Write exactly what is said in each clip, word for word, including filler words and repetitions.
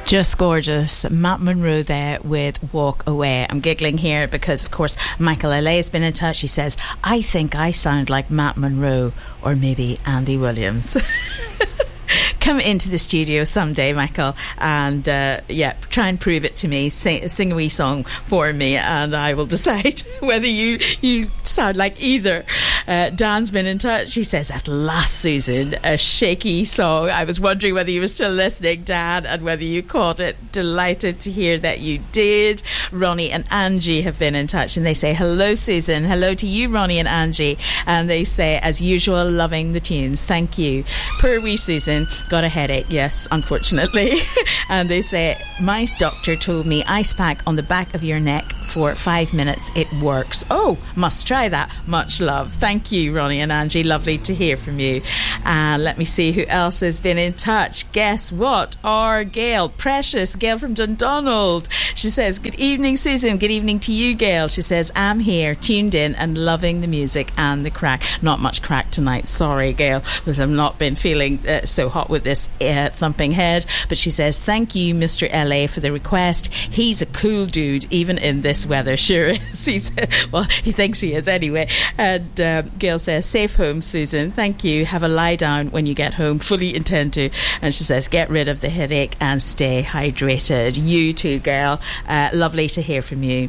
Just gorgeous. Matt Monro there with Walk Away. I'm giggling here because, of course, Michael L A has been in touch. He says, I think I sound like Matt Monro or maybe Andy Williams. Come into the studio someday, Michael, and uh, yeah, try and prove it to me. Sing, sing a wee song for me, and I will decide whether you you sound like either. Uh, Dan's been in touch. He says, "At last, Susan, a shaky song." I was wondering whether you were still listening, Dan, and whether you caught it. Delighted to hear that you did. Ronnie and Angie have been in touch, and they say, "Hello, Susan." Hello to you, Ronnie and Angie, and they say, "As usual, loving the tunes. Thank you." Poor wee Susan got a headache, yes, unfortunately. And they say, my doctor told me ice pack on the back of your neck for five minutes. It works. Oh, must try that. Much love. Thank you, Ronnie and Angie. Lovely to hear from you. And let me see who else has been in touch. Guess what? Our Gail, precious Gail from Dundonald. She says, good evening, Susan. Good evening to you, Gail. She says, I'm here, tuned in and loving the music and the crack. Not much crack tonight. Sorry, Gail, because I've not been feeling uh, so hot with this uh, thumping head. But she says, thank you, Mister L A, for the request. He's a cool dude, even in this weather. Sure is. He's, well, he thinks he is anyway. And uh, Gail says, safe home, Susan. Thank you. Have a lie down when you get home. Fully intend to. And she says, get rid of the headache and stay hydrated. You too, Gail. Uh, lovely to hear from you.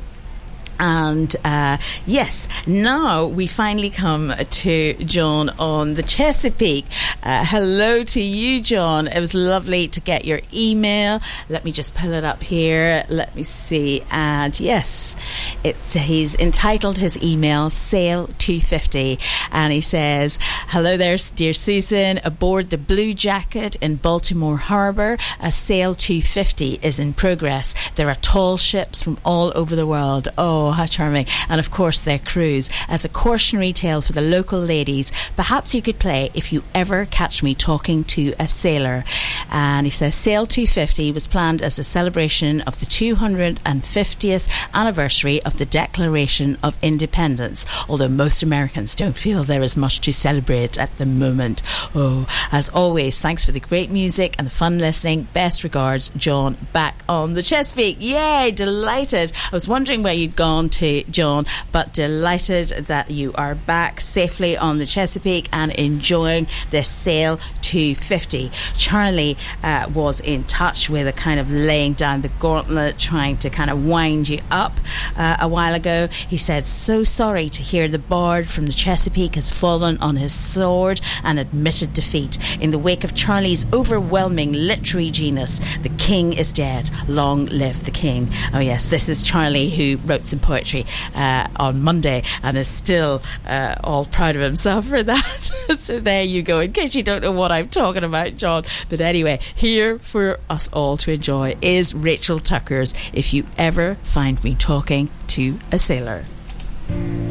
And uh, yes, now we finally come to John on the Chesapeake. Uh, hello to you, John. It was lovely to get your email. Let me just pull it up here. Let me see. And yes, it's, he's entitled his email Sail two fifty. And he says, hello there, dear Susan. Aboard the Blue Jacket in Baltimore Harbour, a Sail two fifty is in progress. There are tall ships from all over the world. Oh, how charming. And of course their crews. As a cautionary tale for the local ladies, perhaps you could play If You Ever Catch Me Talking to a Sailor. And he says Sail two fifty was planned as a celebration of the two hundred fiftieth anniversary of the Declaration of Independence, although most Americans don't feel there is much to celebrate at the moment. Oh, as always, thanks for the great music and the fun listening. Best regards, John, back on the Chesapeake. Yay, delighted. I was wondering where you'd gone to, John, but delighted that you are back safely on the Chesapeake and enjoying this Sail two fifty. Charlie uh, was in touch with a kind of laying down the gauntlet, trying to kind of wind you up uh, a while ago. He said, so sorry to hear the bard from the Chesapeake has fallen on his sword and admitted defeat. In the wake of Charlie's overwhelming literary genius, the king is dead. Long live the king. Oh yes, this is Charlie, who wrote some poetry uh, on Monday and is still uh, all proud of himself for that. So there you go, in case you don't know what I'm talking about, John. But anyway, here for us all to enjoy is Rachel Tucker's If You Ever Find Me Talking to a Sailor.